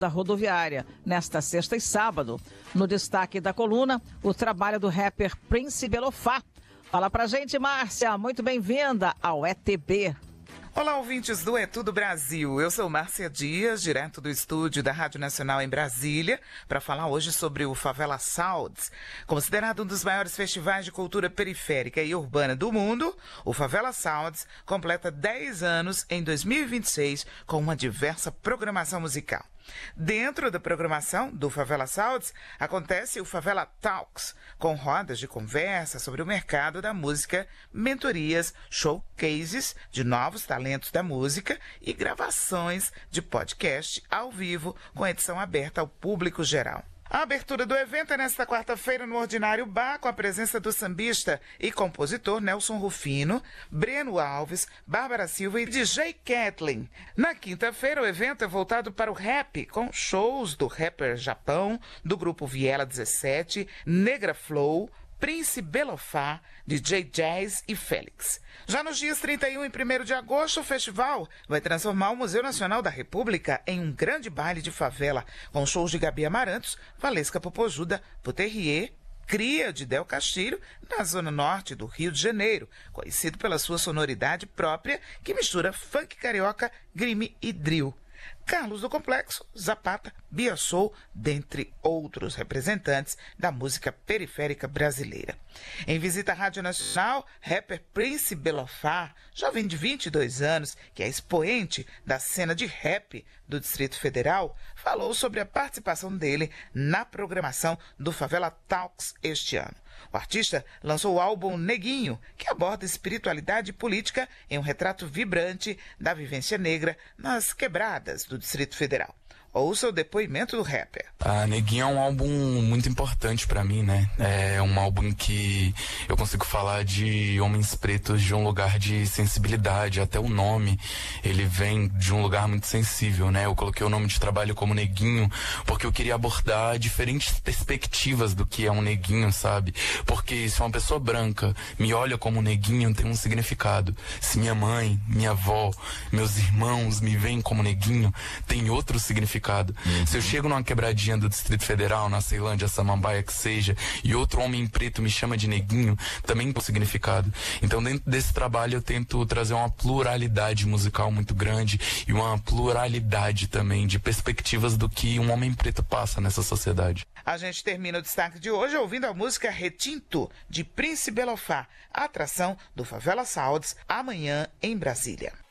da rodoviária, nesta sexta e sábado. No destaque da coluna, o trabalho do rapper Prince Belofá. Fala pra gente, Márcia, muito bem-vinda ao ETB. Olá, ouvintes do É Tudo Brasil. Eu sou Márcia Dias, direto do estúdio da Rádio Nacional em Brasília, para falar hoje sobre o Favela Sounds. Considerado um dos maiores festivais de cultura periférica e urbana do mundo, o Favela Sounds completa 10 anos em 2026 com uma diversa programação musical. Dentro da programação do Favela Sounds, acontece o Favela Talks, com rodas de conversa sobre o mercado da música, mentorias, showcases de novos talentos da música e gravações de podcast ao vivo com edição aberta ao público geral. A abertura do evento é nesta quarta-feira no Ordinário Bar, com a presença do sambista e compositor Nelson Rufino, Breno Alves, Bárbara Silva e DJ Kathleen. Na quinta-feira, o evento é voltado para o rap, com shows do rapper Japão, do grupo Viela 17, Negra Flow, Prince Belofá, DJ Jazz e Félix. Já nos dias 31 e 1º de agosto, o festival vai transformar o Museu Nacional da República em um grande baile de favela, com shows de Gabi Amarantos, Valesca Popozuda, Poterrier, Cria de Del Castilho, na zona norte do Rio de Janeiro, conhecido pela sua sonoridade própria, que mistura funk carioca, grime e drill. Carlos do Complexo, Zapata, Bia Soul, dentre outros representantes da música periférica brasileira. Em visita à Rádio Nacional, rapper Prince Belofá, jovem de 22 anos, que é expoente da cena de rap do Distrito Federal, falou sobre a participação dele na programação do Favela Talks este ano. O artista lançou o álbum Neguinho, que aborda espiritualidade e política em um retrato vibrante da vivência negra nas quebradas do Distrito Federal. Ouça o depoimento do rapper. Neguinho é um álbum muito importante pra mim, né? É um álbum que eu consigo falar de homens pretos de um lugar de sensibilidade. Até o nome, ele vem de um lugar muito sensível, né? Eu coloquei o nome de trabalho como Neguinho porque eu queria abordar diferentes perspectivas do que é um neguinho, sabe? Porque se uma pessoa branca me olha como neguinho, tem um significado. Se minha mãe, minha avó, meus irmãos me veem como neguinho, tem outro significado. Se eu chego numa quebradinha do Distrito Federal, na Ceilândia, Samambaia, que seja, e outro homem preto me chama de neguinho, também tem significado. Então, dentro desse trabalho, eu tento trazer uma pluralidade musical muito grande e uma pluralidade também de perspectivas do que um homem preto passa nessa sociedade. A gente termina o destaque de hoje ouvindo a música Retinto, de Prince Belofá, a atração do Favela Sounds, amanhã em Brasília.